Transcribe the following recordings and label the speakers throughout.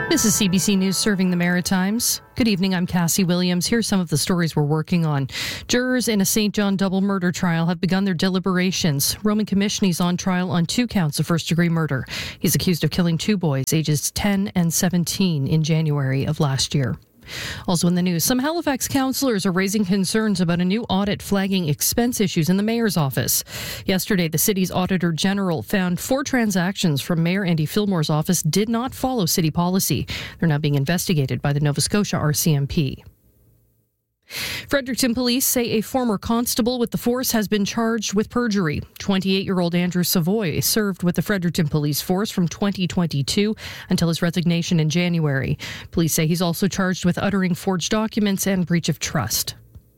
Speaker 1: This is CBC News serving the Maritimes. Good evening, I'm Cassie Williams. Here's some of the stories we're working on. Jurors in a St. John double murder trial have begun their deliberations. Roman Commissioner is on trial on 2 counts of first-degree murder. He's accused of killing 2 boys, ages 10 and 17, in January of last year. Also in the news, some Halifax councillors are raising concerns about a new audit flagging expense issues in the mayor's office. Yesterday, the city's Auditor General found 4 transactions from Mayor Andy Fillmore's office did not follow city policy. They're now being investigated by the Nova Scotia RCMP. Fredericton police say a former constable with the force has been charged with perjury. 28-year-old Andrew Savoy served with the Fredericton police force from 2022 until his resignation in January. Police say he's also charged with uttering forged documents and breach of trust.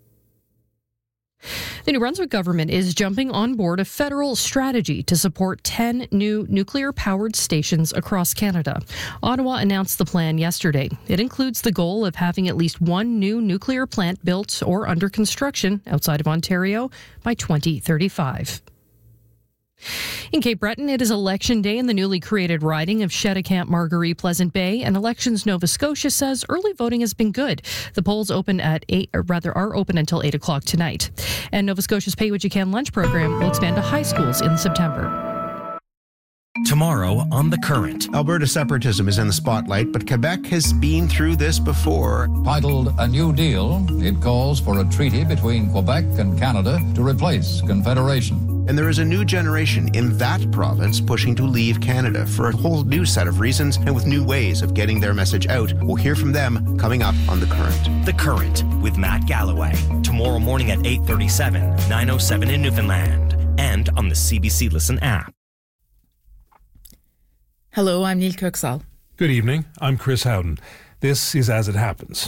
Speaker 1: The New Brunswick government is jumping on board a federal strategy to support 10 new nuclear-powered stations across Canada. Ottawa announced the plan yesterday. It includes the goal of having at least 1 new nuclear plant built or under construction outside of Ontario by 2035. In Cape Breton, it is Election Day in the newly created riding of Cheticamp Margaree Pleasant Bay, and Elections Nova Scotia says early voting has been good. The polls are open until 8 o'clock tonight. And Nova Scotia's Pay What You Can lunch program will expand to high schools in September.
Speaker 2: Tomorrow on The Current.
Speaker 3: Alberta separatism is in the spotlight, but Quebec has been through this before.
Speaker 4: Titled A New Deal, it calls for a treaty between Quebec and Canada to replace Confederation.
Speaker 3: And there is a new generation in that province pushing to leave Canada for a whole new set of reasons and with new ways of getting their message out. We'll hear from them coming up on The Current.
Speaker 2: The Current with Matt Galloway. Tomorrow morning at 8:37, 9:07 in Newfoundland. And on the CBC Listen app.
Speaker 5: Hello, I'm Neil Kirksall.
Speaker 6: Good evening, I'm Chris Howden. This is As It Happens.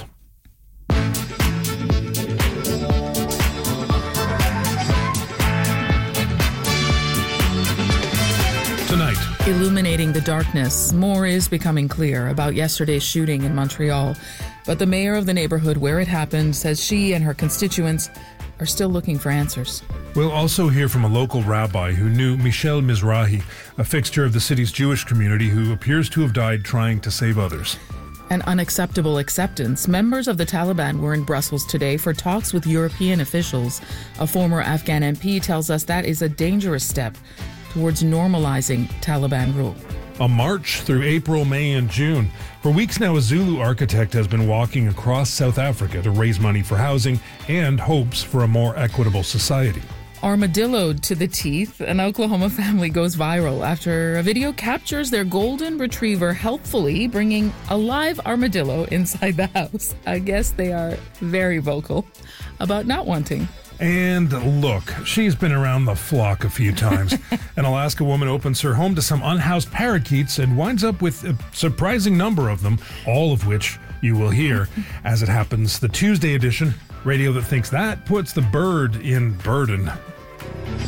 Speaker 6: Tonight.
Speaker 5: Illuminating the darkness, more is becoming clear about yesterday's shooting in Montreal. But the mayor of the neighborhood where it happened says she and her constituents are still looking for answers.
Speaker 6: We'll also hear from a local rabbi who knew Michel Mizrahi, a fixture of the city's Jewish community who appears to have died trying to save others.
Speaker 5: An unacceptable acceptance. Members of the Taliban were in Brussels today for talks with European officials. A former Afghan MP tells us that is a dangerous step towards normalizing Taliban rule.
Speaker 6: A march through April, May, and June. For weeks now, a Zulu architect has been walking across South Africa to raise money for housing and hopes for a more equitable society.
Speaker 5: Armadilloed to the teeth, an Oklahoma family goes viral after a video captures their golden retriever helpfully bringing a live armadillo inside the house. I guess they are very vocal about not wanting.
Speaker 6: And look, she's been around the flock a few times. An Alaska woman opens her home to some unhoused parakeets and winds up with a surprising number of them, all of which you will hear. As It Happens, the Tuesday edition, radio that thinks that puts the bird in burden.